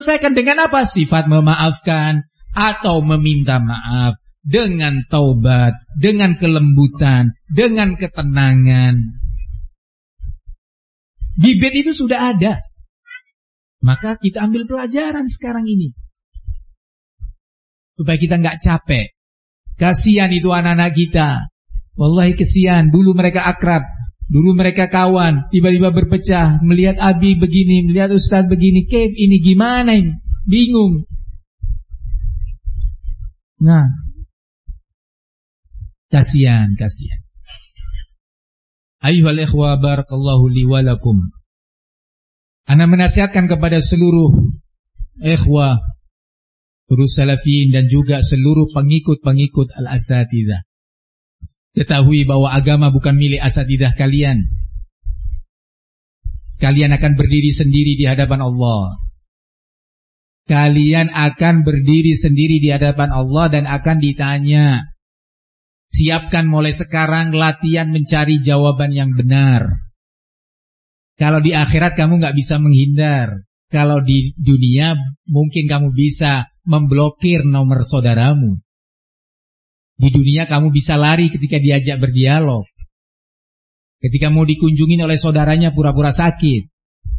selesaikan dengan apa? Sifat memaafkan atau meminta maaf, dengan taubat, dengan kelembutan, dengan ketenangan. Bibit itu sudah ada. Maka kita ambil pelajaran sekarang ini, supaya kita nggak capek. Kasihan itu anak-anak kita. Wallahi kesian. Dulu mereka akrab, dulu mereka kawan, tiba-tiba berpecah. Melihat Abi begini, melihat Ustaz begini, Kev ini gimana ini? Bingung. Nah, kasihan. Ayyuhal ikhwa, barakallahu li wa lakum. Ana menasihatkan kepada seluruh ikhwah, seluruh salafin dan juga seluruh pengikut al-asatidzah. Ketahui bahwa agama bukan milik asatidzah kalian. Kalian akan berdiri sendiri di hadapan Allah. Kalian akan berdiri sendiri di hadapan Allah dan akan ditanya. Siapkan mulai sekarang latihan mencari jawaban yang benar. Kalau di akhirat kamu gak bisa menghindar. Kalau di dunia mungkin kamu bisa memblokir nomor saudaramu. Di dunia kamu bisa lari ketika diajak berdialog. Ketika mau dikunjungin oleh saudaranya pura-pura sakit.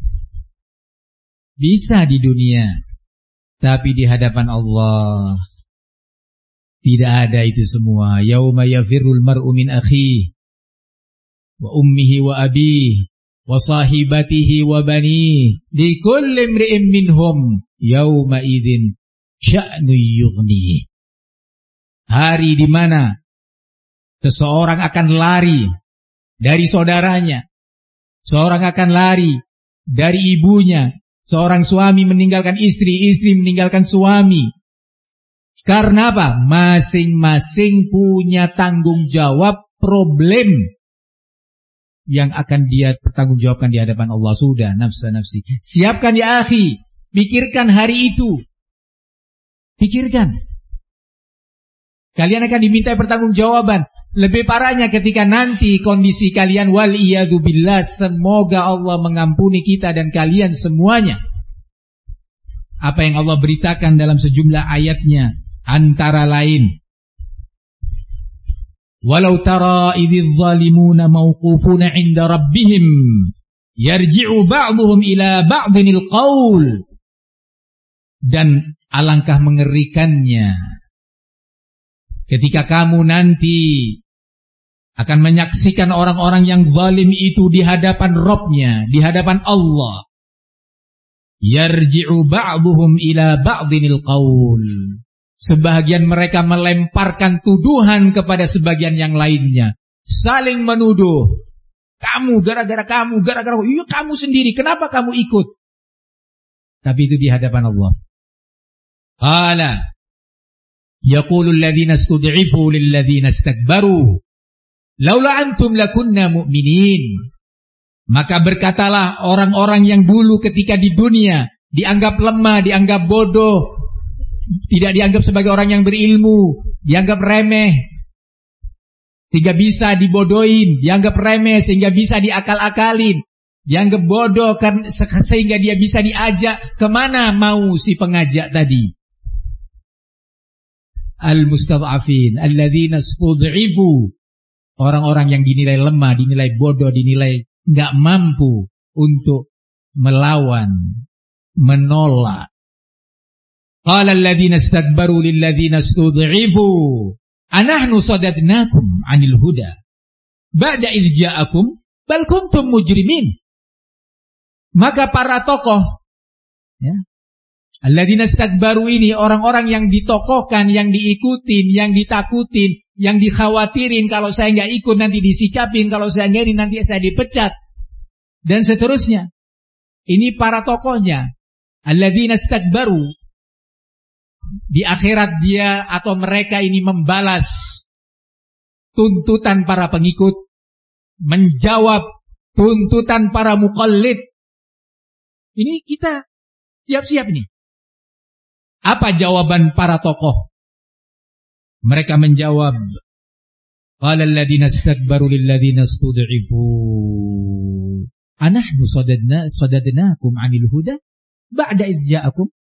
Bisa di dunia. Tapi di hadapan Allah tidak ada itu semua. Yauma yafirrul mar'u min akhihi wa ummihi wa abihi wa sahibatihi wa banihi likulli imri'in minhum yauma idzin sya'nu yughnihi. Hari di mana seseorang akan lari dari saudaranya, seorang akan lari dari ibunya, seorang suami meninggalkan istri, istri meninggalkan suami. Karena apa? Masing-masing punya tanggung jawab problem yang akan dia pertanggungjawabkan di hadapan Allah. Sudah, nafsa-nafsi. Siapkan ya akhi. Pikirkan hari itu. Pikirkan. Kalian akan diminta pertanggungjawaban. Lebih parahnya ketika nanti kondisi kalian wal iyadu billah, semoga Allah mengampuni kita dan kalian semuanya. Apa yang Allah beritakan dalam sejumlah ayatnya, antara lain, walau tara idz zalimuna mauqufuna 'inda rabbihim yarji'u ba'dhum ila ba'dhinil qaul. Dan alangkah mengerikannya ketika kamu nanti akan menyaksikan orang-orang yang zalim itu di hadapan Rabb-nya, di hadapan Allah. Yarji'u ba'dhum ila ba'dhinil qaul. Sebagian mereka melemparkan tuduhan kepada sebagian yang lainnya. Saling menuduh. Kamu, gara-gara kamu, gara-gara iya kamu sendiri, kenapa kamu ikut? Tapi itu di hadapan Allah. Qala yaqulu alladhina istud'ifu lilladhina istakbaru laula antum lakunna mu'minin. Maka berkatalah orang-orang yang dulu ketika di dunia dianggap lemah, dianggap bodoh, tidak dianggap sebagai orang yang berilmu, dianggap remeh, sehingga bisa dibodohin, dianggap remeh sehingga bisa diakal-akalin, dianggap bodoh sehingga dia bisa diajak kemana mau si pengajak tadi. Al-mustad'afin alladzina istud'ifu, orang-orang yang dinilai lemah, dinilai bodoh, dinilai enggak mampu untuk melawan, menolak. Qala alladzina istakbaru lilladzina istud'ifu anahnu sadadnakum 'anil huda ba'da idz ja'akum bal kuntum mujrimin. Maka para tokoh, ya, alladzina istakbaru ini orang-orang yang ditokohkan, yang diikutin, yang ditakutin, yang dikhawatirin, kalau saya enggak ikut nanti disikapin, kalau saya enggak ini nanti saya dipecat, dan seterusnya. Ini para tokohnya. Alladzina istakbaru. Di akhirat dia atau mereka ini membalas tuntutan para pengikut, menjawab tuntutan para muqallid. Ini kita siap-siap nih. Apa jawaban para tokoh? Mereka menjawab, qala alladziina istakbaru lilladziina istud'ifu anahnu sadadnakum 'anil huda ba'da idz ja'akum.